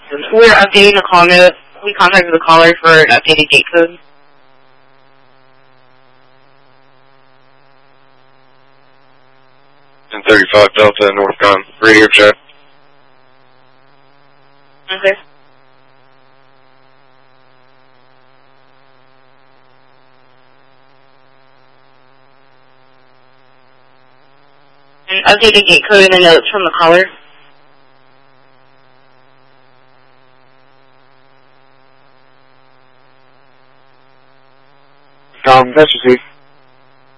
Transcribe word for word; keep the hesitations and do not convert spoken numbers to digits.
We're updating the call note. We contacted the caller for an updated gate code. ten thirty-five Delta, Northcom, radio check. Okay. An updated gate code and the notes from the caller. Um, that's received.